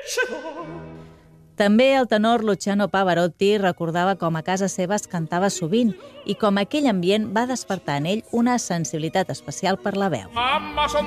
També el tenor Luciano Pavarotti recordava com a casa seva es cantava sovint i com aquell ambient va despertar en ell una sensibilitat especial per la veu.